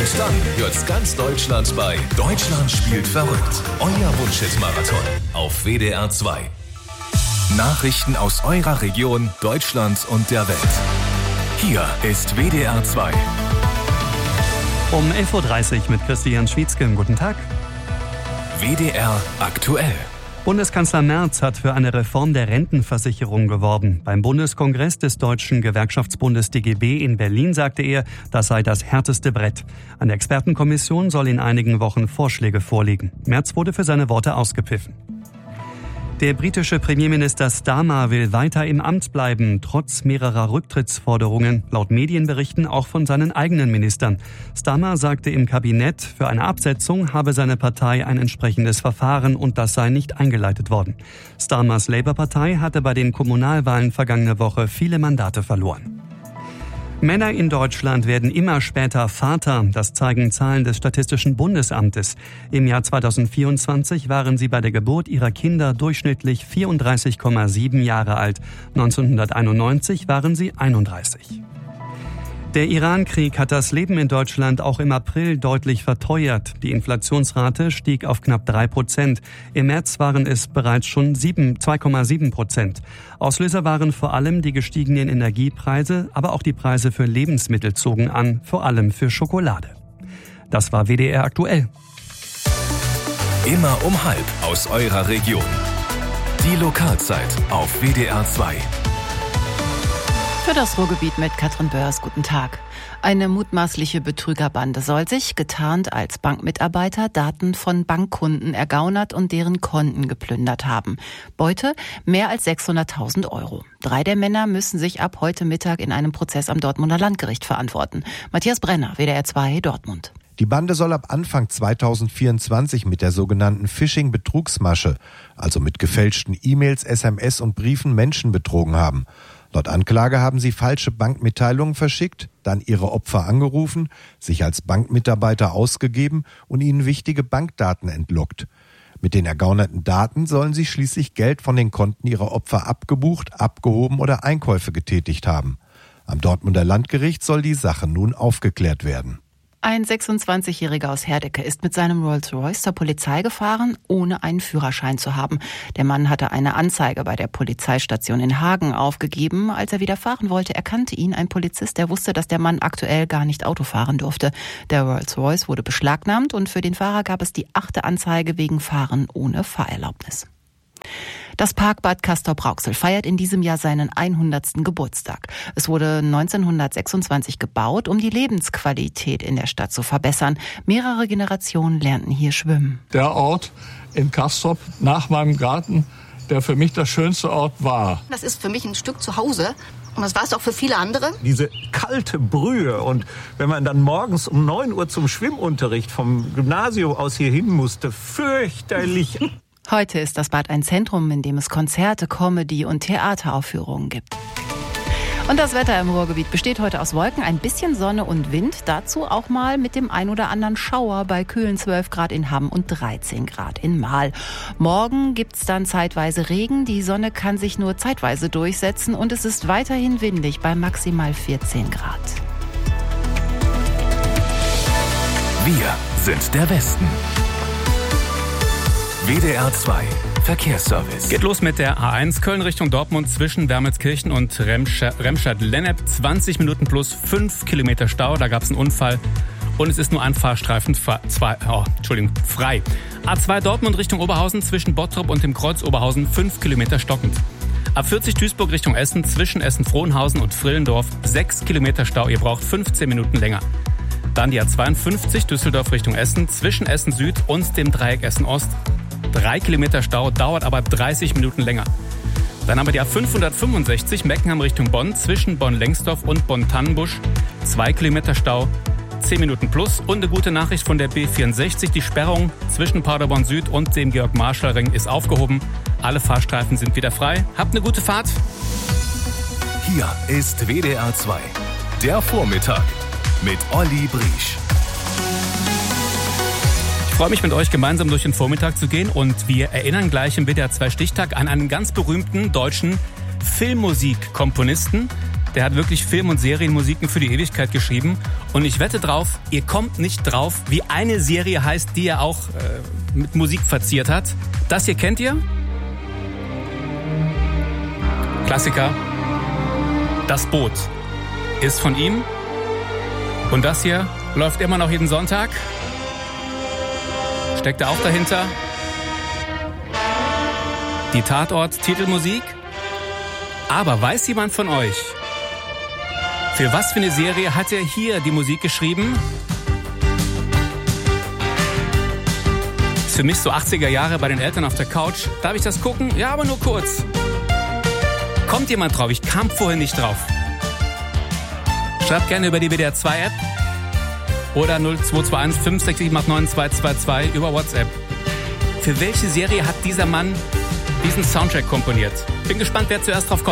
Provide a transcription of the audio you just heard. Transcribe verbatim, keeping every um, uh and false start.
Und dann hört's ganz Deutschland bei Deutschland spielt verrückt. Euer Wunschhit-Marathon auf W D R zwei. Nachrichten aus eurer Region, Deutschland und der Welt. Hier ist W D R zwei. Um elf Uhr dreißig mit Christian Schwietzke. Guten Tag. W D R aktuell. Bundeskanzler Merz hat für eine Reform der Rentenversicherung geworben. Beim Bundeskongress des Deutschen Gewerkschaftsbundes D G B in Berlin sagte er, das sei das härteste Brett. Eine Expertenkommission soll in einigen Wochen Vorschläge vorlegen. Merz wurde für seine Worte ausgepfiffen. Der britische Premierminister Starmer will weiter im Amt bleiben, trotz mehrerer Rücktrittsforderungen, laut Medienberichten auch von seinen eigenen Ministern. Starmer sagte im Kabinett, für eine Absetzung habe seine Partei ein entsprechendes Verfahren und das sei nicht eingeleitet worden. Starmers Labour-Partei hatte bei den Kommunalwahlen vergangene Woche viele Mandate verloren. Männer in Deutschland werden immer später Vater, das zeigen Zahlen des Statistischen Bundesamtes. Im Jahr zweitausendvierundzwanzig waren sie bei der Geburt ihrer Kinder durchschnittlich vierunddreißig Komma sieben Jahre alt. neunzehnhunderteinundneunzig waren sie einunddreißig. Der Iran-Krieg hat das Leben in Deutschland auch im April deutlich verteuert. Die Inflationsrate stieg auf knapp drei Prozent. Im März waren es bereits schon zwei Komma sieben Prozent. Auslöser waren vor allem die gestiegenen Energiepreise, aber auch die Preise für Lebensmittel zogen an, vor allem für Schokolade. Das war W D R aktuell. Immer um halb aus eurer Region. Die Lokalzeit auf W D R zwei. Für das Ruhrgebiet mit Katrin Börs, guten Tag. Eine mutmaßliche Betrügerbande soll sich, getarnt als Bankmitarbeiter, Daten von Bankkunden ergaunert und deren Konten geplündert haben. Beute mehr als sechshunderttausend Euro. Drei der Männer müssen sich ab heute Mittag in einem Prozess am Dortmunder Landgericht verantworten. Matthias Brenner, W D R zwei, Dortmund. Die Bande soll ab Anfang zweitausendvierundzwanzig mit der sogenannten Phishing-Betrugsmasche, also mit gefälschten E-Mails, S M S und Briefen, Menschen betrogen haben. Laut Anklage haben sie falsche Bankmitteilungen verschickt, dann ihre Opfer angerufen, sich als Bankmitarbeiter ausgegeben und ihnen wichtige Bankdaten entlockt. Mit den ergaunerten Daten sollen sie schließlich Geld von den Konten ihrer Opfer abgebucht, abgehoben oder Einkäufe getätigt haben. Am Dortmunder Landgericht soll die Sache nun aufgeklärt werden. Ein sechsundzwanzigjähriger aus Herdecke ist mit seinem Rolls-Royce zur Polizei gefahren, ohne einen Führerschein zu haben. Der Mann hatte eine Anzeige bei der Polizeistation in Hagen aufgegeben. Als er wieder fahren wollte, erkannte ihn ein Polizist, der wusste, dass der Mann aktuell gar nicht Auto fahren durfte. Der Rolls-Royce wurde beschlagnahmt und für den Fahrer gab es die achte Anzeige wegen Fahren ohne Fahrerlaubnis. Das Parkbad Castrop-Rauxel feiert in diesem Jahr seinen hundertsten Geburtstag. Es wurde neunzehnhundertsechsundzwanzig gebaut, um die Lebensqualität in der Stadt zu verbessern. Mehrere Generationen lernten hier schwimmen. Der Ort in Castrop nach meinem Garten, der für mich der schönste Ort war. Das ist für mich ein Stück zu Hause. Und das war es auch für viele andere. Diese kalte Brühe und wenn man dann morgens um neun Uhr zum Schwimmunterricht vom Gymnasium aus hier hin musste, fürchterlich. Heute ist das Bad ein Zentrum, in dem es Konzerte, Comedy- und Theateraufführungen gibt. Und das Wetter im Ruhrgebiet besteht heute aus Wolken, ein bisschen Sonne und Wind. Dazu auch mal mit dem ein oder anderen Schauer bei kühlen zwölf Grad in Hamm und dreizehn Grad in Mahl. Morgen gibt's dann zeitweise Regen. Die Sonne kann sich nur zeitweise durchsetzen und es ist weiterhin windig bei maximal vierzehn Grad. Wir sind der Westen. W D R zwei Verkehrsservice. Geht los mit der A eins Köln Richtung Dortmund zwischen Wermelskirchen und Remscheid-Lennep. zwanzig Minuten plus fünf Kilometer Stau. Da gab es einen Unfall und es ist nur ein Fahrstreifen zwei, oh, Entschuldigung, frei. A zwei Dortmund Richtung Oberhausen zwischen Bottrop und dem Kreuz Oberhausen fünf Kilometer stockend. A vierzig Duisburg Richtung Essen zwischen Essen-Frohnhausen und Frillendorf sechs Kilometer Stau. Ihr braucht fünfzehn Minuten länger. Dann die A zweiundfünfzig Düsseldorf Richtung Essen zwischen Essen Süd und dem Dreieck Essen Ost. Drei Kilometer Stau, dauert aber dreißig Minuten länger. Dann haben wir die A fünfhundertfünfundsechzig Meckenheim Richtung Bonn zwischen Bonn-Lengsdorf und Bonn-Tannenbusch. Zwei Kilometer Stau, zehn Minuten plus. Und eine gute Nachricht von der B vierundsechzig. Die Sperrung zwischen Paderborn Süd und dem Georg-Marschall-Ring ist aufgehoben. Alle Fahrstreifen sind wieder frei. Habt eine gute Fahrt. Hier ist W D R zwei. Der Vormittag mit Olli Briesch. Ich freue mich, mit euch gemeinsam durch den Vormittag zu gehen und wir erinnern gleich im W D R zwei Stichtag an einen ganz berühmten deutschen Filmmusikkomponisten. Der hat wirklich Film- und Serienmusiken für die Ewigkeit geschrieben. Und ich wette drauf, ihr kommt nicht drauf, wie eine Serie heißt, die er auch äh, mit Musik verziert hat. Das hier kennt ihr? Klassiker. Das Boot ist von ihm. Und das hier läuft immer noch jeden Sonntag. Steckt er auch dahinter? Die Tatort-Titelmusik. Aber weiß jemand von euch, für was für eine Serie hat er hier die Musik geschrieben? Ist für mich so achtziger Jahre bei den Eltern auf der Couch. Darf ich das gucken? Ja, aber nur kurz. Kommt jemand drauf? Ich kam vorhin nicht drauf. Schreibt gerne über die W D R zwei App oder null zwei zwei eins fünf sechs sieben acht neun zwei zwei zwei über WhatsApp. Für welche Serie hat dieser Mann diesen Soundtrack komponiert? Bin gespannt, wer zuerst drauf kommt.